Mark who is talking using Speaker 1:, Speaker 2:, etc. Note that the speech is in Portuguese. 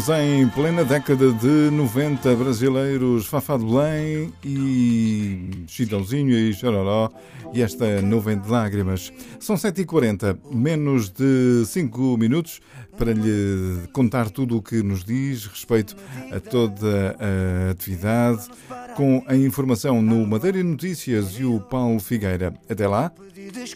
Speaker 1: Em plena década de 90, brasileiros Fafá de Belém e Chitãozinho e Chororó e esta nuvem de lágrimas. São 7h40, menos de 5 minutos para lhe contar tudo o que nos diz respeito a toda a atividade, com a informação no Madeira Notícias e o Paulo Figueira. Até lá.